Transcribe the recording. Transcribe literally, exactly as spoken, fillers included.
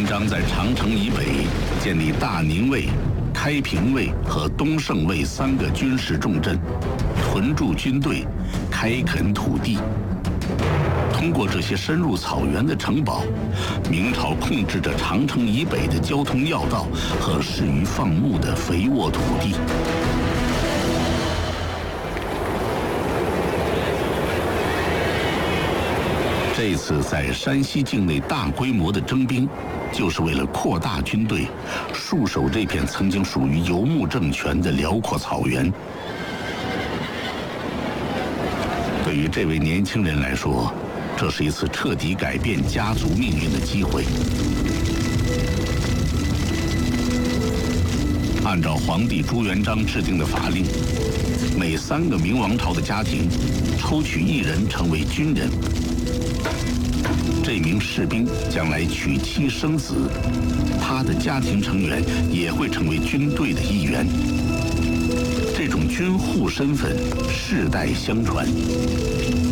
章在长城以北建立大宁卫、开平卫和东胜卫三个军事重镇，屯驻军队，开垦土地。通过这些深入草原的城堡，明朝控制着长城以北的交通要道和适于放牧的肥沃土地。这次在山西境内大规模的征兵，就是为了扩大军队，戍守这片曾经属于游牧政权的辽阔草原。对于这位年轻人来说，这是一次彻底改变家族命运的机会。按照皇帝朱元璋制定的法令，每三个明王朝的家庭抽取一人成为军人。这名士兵将来娶妻生子，他的家庭成员也会成为军队的一员。这种军户身份世代相传。